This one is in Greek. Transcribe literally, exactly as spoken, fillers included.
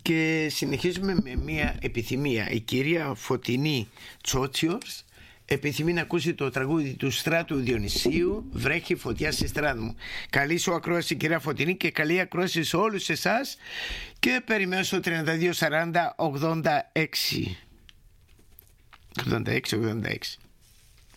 Και συνεχίζουμε με μια επιθυμία. Η κυρία Φωτεινή Τσότσιος επιθυμεί να ακούσει το τραγούδι του Στράτου Διονυσίου, «Βρέχει φωτιά στη στράτα μου». Καλή σου ακρόαση, κυρία Φωτεινή, και καλή ακρόαση σε όλους εσάς, και περιμένω στο τριάντα δύο σαράντα ογδόντα έξι ογδόντα έξι ογδόντα έξι.